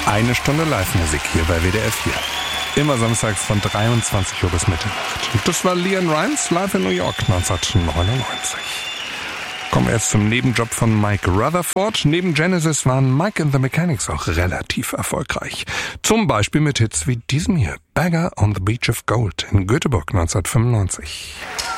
Eine Stunde Live-Musik hier bei WDR 4. Immer samstags von 23 Uhr bis Mitternacht. Und das war LeAnn Rimes live in New York 1999. Kommen wir jetzt zum Nebenjob von Mike Rutherford. Neben Genesis waren Mike and the Mechanics auch relativ erfolgreich. Zum Beispiel mit Hits wie diesem hier, Beggar on the Beach of Gold in Göteborg 1995.